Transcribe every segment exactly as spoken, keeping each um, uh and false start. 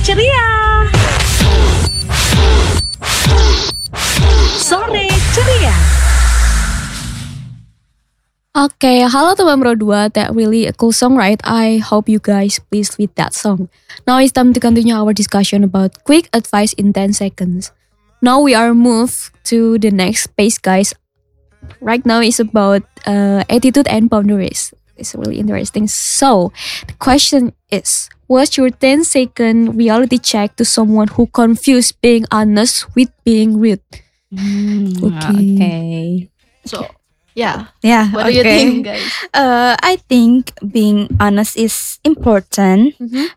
ceria. Sore ceria. Okay, halo teman Bro dua. That really a cool song, right? I hope you guys pleased with that song. Now it's time to continue our discussion about quick advice in ten seconds. Now we are moved to the next space, guys. Right now it's about uh, attitude and boundaries. It's really interesting. So the question is, what's your ten second reality check to someone who confused being honest with being rude? Mm, Okay. okay. So, yeah. Yeah. What okay. do you think, guys? Uh, I think being honest is important. Mm-hmm.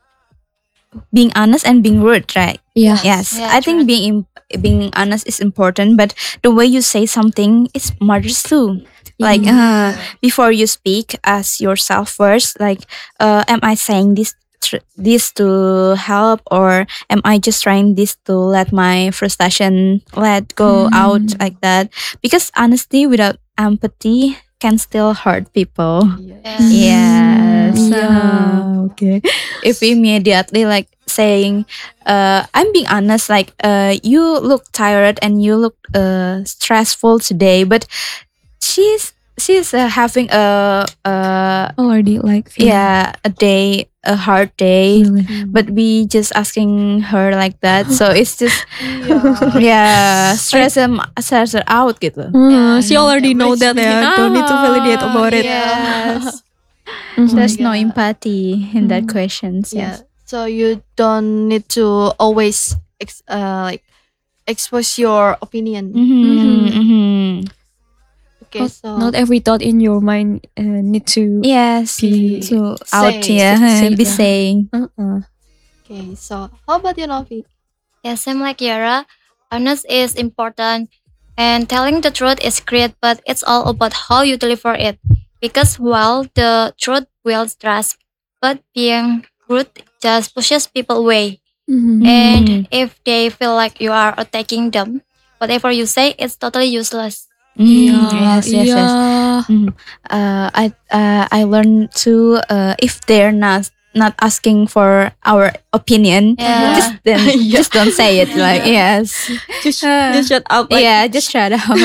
Being honest and being rude, right? Yeah. Yes. Yeah, I think being im- being honest is important, but the way you say something is matters too. Like uh, before you speak, ask yourself first. Like, uh, am I saying this tr- this to help, or am I just trying this to let my frustration let go out like that? Because honesty without empathy can still hurt people. Yes. Yes. Yeah. Okay. If we immediately like saying, uh, I'm being honest, like, uh, you look tired and you look uh stressful today, but she's she's uh, having a uh Already like feeling yeah a day a hard day, really. but we just asking her like that, so it's just Yeah. yeah stress them stress her out gitu. Uh, she Yeah, already know that everything. ya. Don't need to validate Ah, about it. Yes. Mhm. There's no Yeah. empathy in that Mm. questions. Yeah. Yes. So you don't need to always ex- uh, like expose your opinion. Mm-hmm, mm-hmm. Okay, Not, so not every thought in your mind uh, need to. Yes, Be to out say- yeah, say- be yeah. saying. Uh-uh. okay, so how about you, Novi? Yeah, same like Yara. Honest is important and telling the truth is great, but it's all about how you deliver it. Because while the truth builds trust, but being rude just pushes people away. Mhm. And Mm. if they feel like you are attacking them, whatever you say is totally useless. Mm, Yeah, yes, yes, yes. yeah. Mhm. Uh, I uh, I learned to uh, if they're not not asking for our opinion, Yeah. just then just don't say it. Like yes, Just, Uh, just shut up. Like, yeah, just shut up.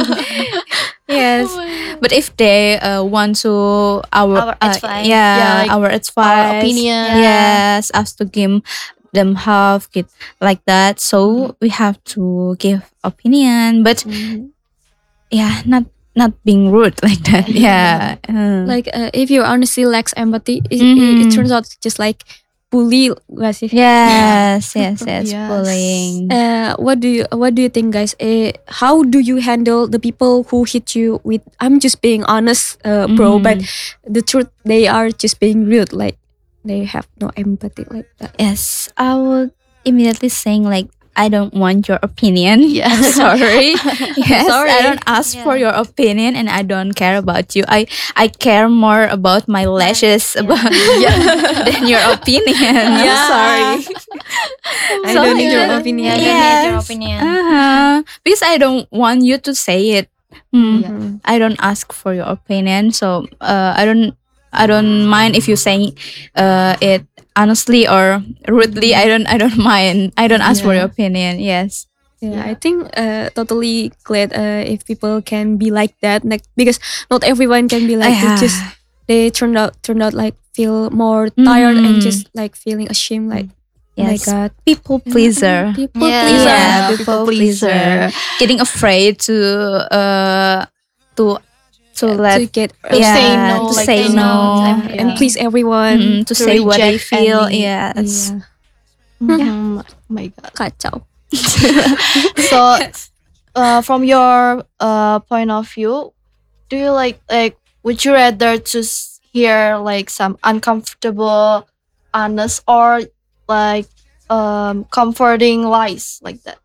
Yes, but if they uh, want to our, Our uh, advice. yeah, Yeah, like our advice, Our opinion. yes, us to give them half it like that. So we have to give opinion, but yeah, not not being rude like that. Yeah, uh, like uh, if you honestly lacks empathy, it, it, Mhm. it turns out just like bully gak sih? yes, yes, yes, Yes. bullying. Uh, what do you what do you think, guys? Uh, how do you handle the people who hit you with "I'm just being honest, uh, bro," but the truth they are just being rude, like they have no empathy like that. Yes, I would immediately saying like, I don't want your opinion. Yeah. I'm sorry. Yes, Sorry. I don't ask for Yeah. your opinion, and I don't care about you. I I care more about my lashes about than your opinion. I'm Yeah. sorry. I don't need your opinion. Yeah, I don't need your Yes. opinion. Uh-huh. Because I don't want you to say it. Hmm. Yeah. Mhm. I don't ask for your opinion, so uh, I don't I don't mind if you say uh, it honestly or rudely. I don't I don't mind. I don't ask for Yeah. your opinion. Yes. Yeah, I Yeah. think uh, totally glad uh, if people can be like that, like because not everyone can be like Yeah. that. Just they turned out turned out like feel more tired and Mhm. just like feeling ashamed, like oh my Yes. god, People pleaser. people Yeah. pleaser. Yeah, Yeah, people people pleaser. Getting afraid to uh to to to let get To yeah, say no, to like say say no, no, and Yeah. please everyone. Mm, to, To say what they reject feel. any- Yes. Iya, Mhm. Oh my god. kacau. So, uh, from your uh point of view, do you like like would you rather to s- hear like some uncomfortable, honest, or like um comforting lies like that?